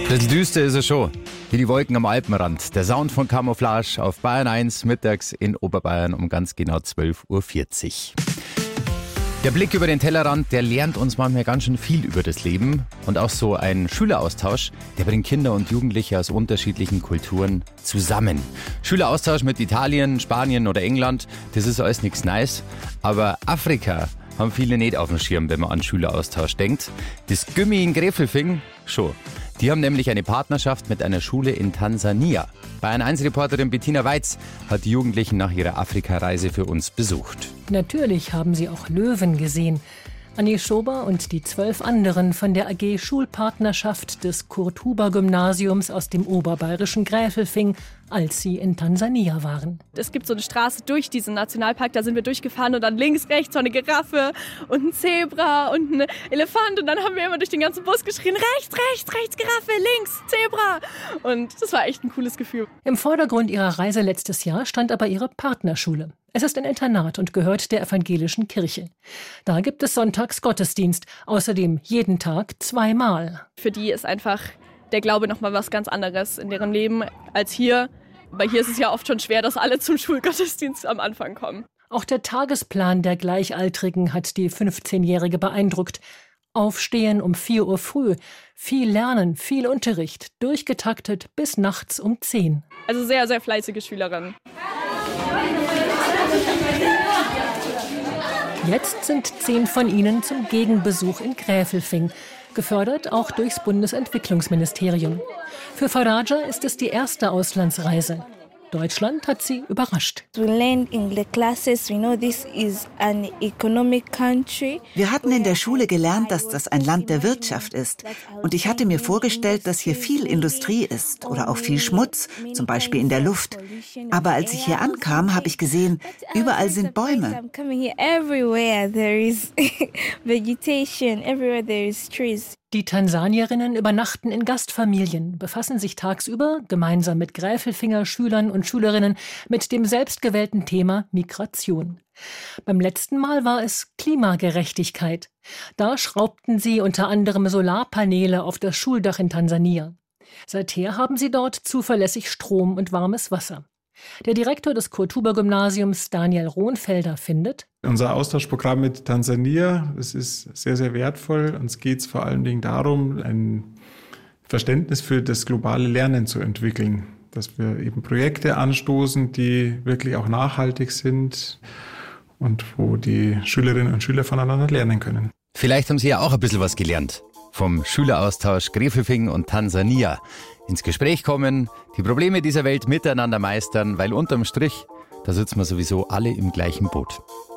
Ein bisschen düster ist es schon, wie die Wolken am Alpenrand. Der Sound von Camouflage auf Bayern 1 mittags in Oberbayern um ganz genau 12.40 Uhr. Der Blick über den Tellerrand, der lernt uns manchmal ganz schön viel über das Leben. Und auch so ein Schüleraustausch, der bringt Kinder und Jugendliche aus unterschiedlichen Kulturen zusammen. Schüleraustausch mit Italien, Spanien oder England, das ist alles nichts Neues. Aber Afrika haben viele nicht auf dem Schirm, wenn man an Schüleraustausch denkt. Das Gymmi in Gräfelfing schon. Die haben nämlich eine Partnerschaft mit einer Schule in Tansania. Bayern 1-Reporterin Bettina Weiz hat die Jugendlichen nach ihrer Afrikareise für uns besucht. Natürlich haben sie auch Löwen gesehen. Anni Schober und die 12 anderen von der AG Schulpartnerschaft des Kurt-Huber-Gymnasiums aus dem oberbayerischen Gräfelfing, als sie in Tansania waren. Es gibt so eine Straße durch diesen Nationalpark, da sind wir durchgefahren und dann links, rechts so eine Giraffe und ein Zebra und ein Elefant und dann haben wir immer durch den ganzen Bus geschrien, rechts, Giraffe, links, Zebra. Und das war echt ein cooles Gefühl. Im Vordergrund ihrer Reise letztes Jahr stand aber ihre Partnerschule. Es ist ein Internat und gehört der evangelischen Kirche. Da gibt es sonntags Gottesdienst, außerdem jeden Tag 2-mal. Für die ist einfach der Glaube nochmal was ganz anderes in deren Leben als hier. Weil hier ist es ja oft schon schwer, dass alle zum Schulgottesdienst am Anfang kommen. Auch der Tagesplan der Gleichaltrigen hat die 15-Jährige beeindruckt. Aufstehen um 4 Uhr früh, viel lernen, viel Unterricht, durchgetaktet bis nachts um 10. Also sehr, sehr fleißige Schülerin. Jetzt sind 10 von ihnen zum Gegenbesuch in Gräfelfing, gefördert auch durchs Bundesentwicklungsministerium. Für Faraja ist es die erste Auslandsreise. Deutschland hat sie überrascht. Wir hatten in der Schule gelernt, dass das ein Land der Wirtschaft ist. Und ich hatte mir vorgestellt, dass hier viel Industrie ist oder auch viel Schmutz, zum Beispiel in der Luft. Aber als ich hier ankam, habe ich gesehen, überall sind Bäume. Die Tansanierinnen übernachten in Gastfamilien, befassen sich tagsüber gemeinsam mit Gräfelfinger Schülern und Schülerinnen mit dem selbstgewählten Thema Migration. Beim letzten Mal war es Klimagerechtigkeit. Da schraubten sie unter anderem Solarpaneele auf das Schuldach in Tansania. Seither haben sie dort zuverlässig Strom und warmes Wasser. Der Direktor des Kurt-Huber-Gymnasiums, Daniel Rohnfelder, findet: Unser Austauschprogramm mit Tansania, es ist sehr, sehr wertvoll. Uns geht es vor allen Dingen darum, ein Verständnis für das globale Lernen zu entwickeln. Dass wir eben Projekte anstoßen, die wirklich auch nachhaltig sind und wo die Schülerinnen und Schüler voneinander lernen können. Vielleicht haben Sie ja auch ein bisschen was gelernt vom Schüleraustausch Gräfelfing und Tansania. Ins Gespräch kommen, die Probleme dieser Welt miteinander meistern, weil unterm Strich, da sitzen wir sowieso alle im gleichen Boot.